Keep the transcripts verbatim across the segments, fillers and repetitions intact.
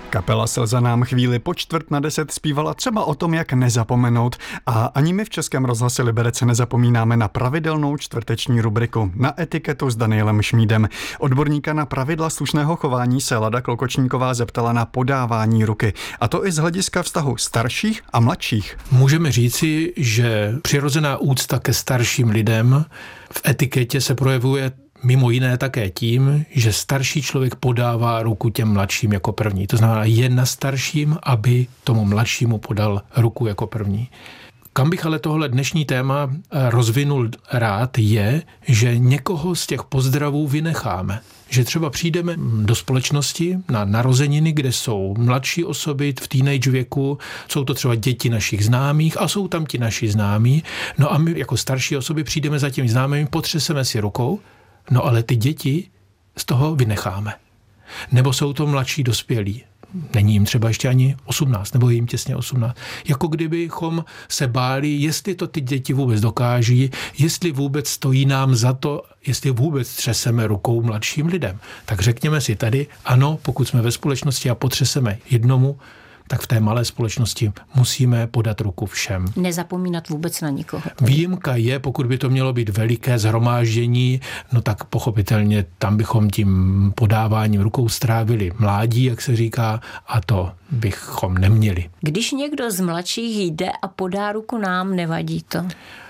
Kapela Slza nám chvíli po čtvrt na deset zpívala třeba o tom, jak nezapomenout, a ani my v Českém rozhlase Liberec nezapomínáme na pravidelnou čtvrteční rubriku Na etiketu s Danielem Šmídem. Odborníka na pravidla slušného chování se Lada Klokočníková zeptala na podávání ruky, a to i z hlediska vztahu starších a mladších. Můžeme říci, že přirozená úcta ke starším lidem v etiketě se projevuje mimo jiné také tím, že starší člověk podává ruku těm mladším jako první. To znamená, je na starším, aby tomu mladšímu podal ruku jako první. Kam bych ale tohle dnešní téma rozvinul rád je, že někoho z těch pozdravů vynecháme. Že třeba přijdeme do společnosti na narozeniny, kde jsou mladší osoby v teenage věku, jsou to třeba děti našich známých a jsou tam ti naši známí. No a my jako starší osoby přijdeme za těmi známými, potřeseme si rukou, no ale ty děti z toho vynecháme. Nebo jsou to mladší dospělí. Není jim třeba ještě ani osmnáct, nebo jim těsně osmnáct. Jako kdybychom se báli, jestli to ty děti vůbec dokáží, jestli vůbec stojí nám za to, jestli vůbec třeseme rukou mladším lidem. Tak řekněme si tady, ano, pokud jsme ve společnosti a potřeseme jednomu, tak v té malé společnosti musíme podat ruku všem. Nezapomínat vůbec na nikoho. Výjimka je, pokud by to mělo být veliké shromáždění, no tak pochopitelně tam bychom tím podáváním rukou strávili mládí, jak se říká, a to bychom neměli. Když někdo z mladších jde a podá ruku nám, nevadí to?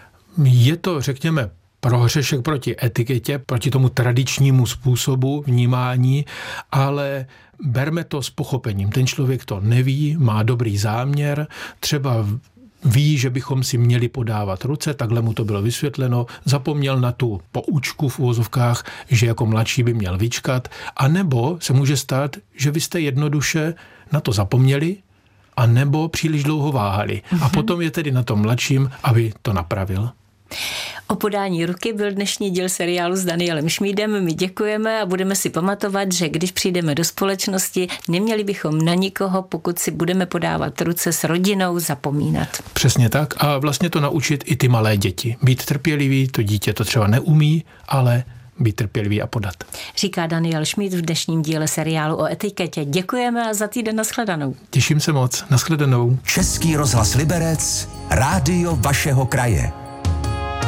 Je to, řekněme, prohřešek proti etiketě, proti tomu tradičnímu způsobu vnímání, ale berme to s pochopením. Ten člověk to neví, má dobrý záměr, třeba ví, že bychom si měli podávat ruce, takhle mu to bylo vysvětleno, zapomněl na tu poučku v uvozovkách, že jako mladší by měl vyčkat, anebo se může stát, že vy jste jednoduše na to zapomněli, a nebo příliš dlouho váhali. A potom je tedy na tom mladším, aby to napravil. O podání ruky byl dnešní díl seriálu s Danielem Šmídem. My děkujeme a budeme si pamatovat, že když přijdeme do společnosti, neměli bychom na nikoho, pokud si budeme podávat ruce s rodinou, zapomínat. Přesně tak, a vlastně to naučit i ty malé děti. Být trpělivý, to dítě to třeba neumí, ale být trpělivý a podat. Říká Daniel Šmíd v dnešním díle seriálu o etiketě. Děkujeme a za týden nashledanou. Těším se moc, nashledanou. Český rozhlas Liberec, rádio vašeho kraje.